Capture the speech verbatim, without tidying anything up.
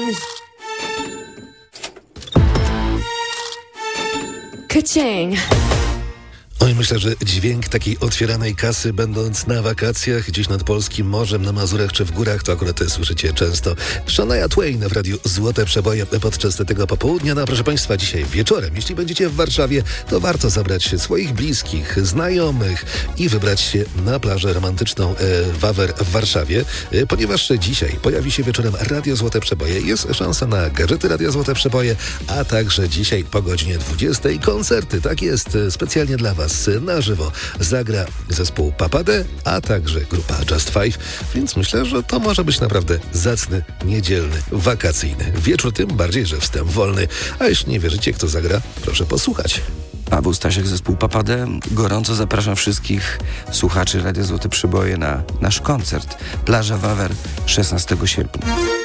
News. Ka-ching. Oj, myślę, że dźwięk takiej otwieranej kasy, będąc na wakacjach gdzieś nad polskim morzem, na Mazurach czy w górach, to akurat słyszycie często. Shania Twain w radiu Złote Przeboje podczas tego popołudnia. No, proszę Państwa, dzisiaj wieczorem, jeśli będziecie w Warszawie, to warto zabrać swoich bliskich, znajomych i wybrać się na plażę romantyczną e, Wawer w Warszawie, e, ponieważ dzisiaj pojawi się wieczorem Radio Złote Przeboje. Jest szansa na gadżety Radio Złote Przeboje, a także dzisiaj po godzinie dwudziestej koncerty. Tak jest, specjalnie dla Was na żywo zagra zespół Papade, a także grupa Just Five, więc myślę, że to może być naprawdę zacny, niedzielny, wakacyjny wieczór, tym bardziej, że wstęp wolny. A jeśli nie wierzycie, kto zagra, proszę posłuchać. Paweł Stasiak, zespół Papade. Gorąco zapraszam wszystkich słuchaczy Radia Złote Przeboje na nasz koncert Plaża Wawer szesnastego sierpnia.